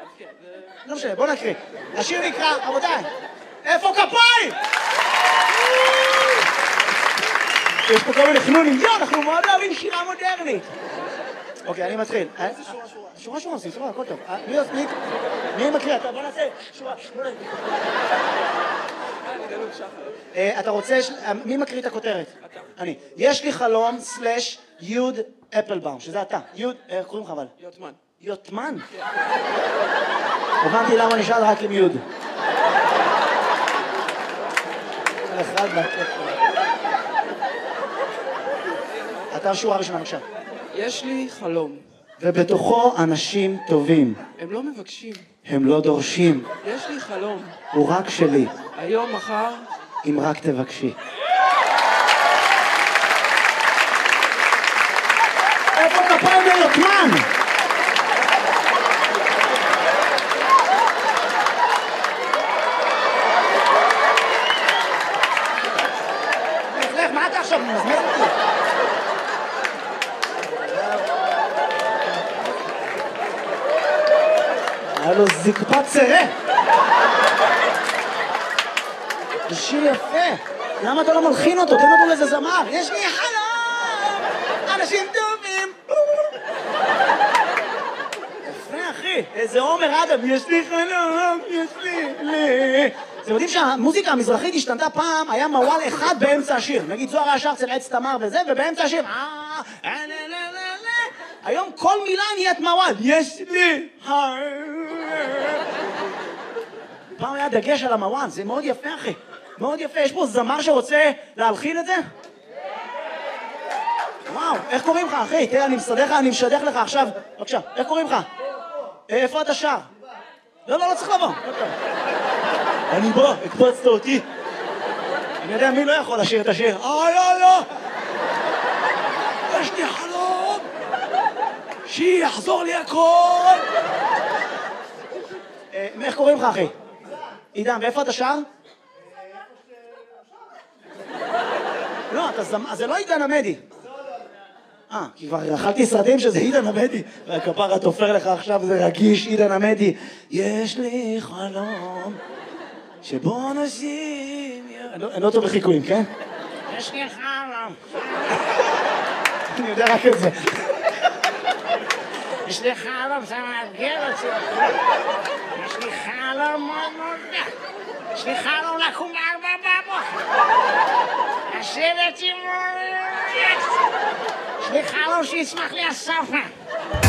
לא משנה, בוא נקריא. השיר נקרא, רבותיי, איפה כפיים? יש פה כל מיני חנונים, אנחנו מאוד אוהבים שירה מודרנית. אוקיי, אני מתחיל. שורה עושים, שורה, הכל טוב. מי מקריא? בוא נעשה שורה. אתה רוצה... מי מקריא את הכותרת? אתה. אני. יש לי חלום סלש יוד אפלבאום, שזה אתה. יוד, איך קוראים לך אבל? יוטמן. יוטמן? הבנתי למה נשאל רק עם יוד. אתה שורה ראשונה, בבקשה. יש לי חלום. ובתוכו אנשים טובים. הם לא מבקשים. הם לא דורשים. יש לי חלום. הוא רק שלי. היום, מחר. אם רק תבקשי. איפה כפיים ליוטמן? מה אתה עכשיו מזמז אותי? היה לו זקפת צרה. זה שיר יפה. למה אתה לא מלחין אותו? תן אותו לאיזה זמר. יש לי חלום, אנשים טובים. יפה אחי, איזה עומר אדם. יש לי חלום, יש לי. אתם יודעים שהמוזיקה המזרחית השתנתה פעם, היה מוואל אחד באמצע השיר. נגיד זוהר היה שר אצל עץ תמר וזה, ובאמצע השיר היום כל מילה נהיית מוואל. יש לי פעם היה דגש על המוואל, זה מאוד יפה אחי, מאוד יפה. יש פה זמר שרוצה להלחין את זה? וואו, איך קוראים לך אחי? תראה, אני משדך לך עכשיו. בבקשה, איך קוראים לך? איפה אתה שר? לא צריך לבוא. אני בא, הקפצת אותי. אני יודע מי לא יכול לשיר את השיר. לא. יש לי חלום שיחזור לי הכל. איך קוראים לך אחי? עידן, ואיפה אתה שר? לא, זה לא עידן עמדי. כי כבר אכלתי סרטים שזה עידן עמדי, והכפרה תופר לך עכשיו, זה רגיש, עידן עמדי. יש לי חלום שבו אנשים... אני לא טוב בחיקויים, כן? יש לי חלום. אני יודע רק את זה. יש לי חלום, זה מאתגר אותי. יש לי חלום מאוד מאוד... יש לי חלום לקום 4 בבוקר. לשבת עם... יש לי חלום שיצמח לי הסופה.